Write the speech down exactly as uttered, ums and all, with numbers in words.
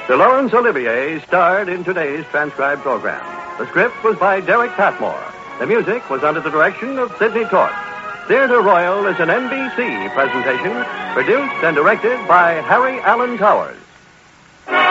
Sir Laurence Olivier starred in today's transcribed program. The script was by Derek Patmore. The music was under the direction of Sidney Torch. Theatre Royal is an N B C presentation produced and directed by Harry Allen Towers.